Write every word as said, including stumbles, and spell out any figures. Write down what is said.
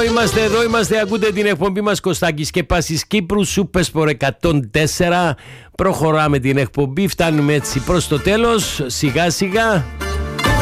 Εδώ είμαστε, εδώ είμαστε. Ακούτε την εκπομπή μας Κωστάκης και Πάσης Κύπρου, Σούπεσπορ εκατόν τέσσερα. Προχωράμε την εκπομπή, φτάνουμε έτσι προς το τέλος, σιγά σιγά.